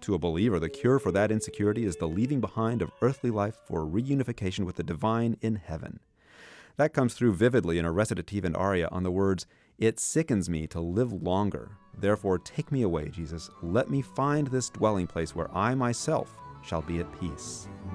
To a believer, the cure for that insecurity is the leaving behind of earthly life for reunification with the divine in heaven. That comes through vividly in a recitative and aria on the words, "It sickens me to live longer. Therefore take me away, Jesus. Let me find this dwelling place where I myself shall be at peace."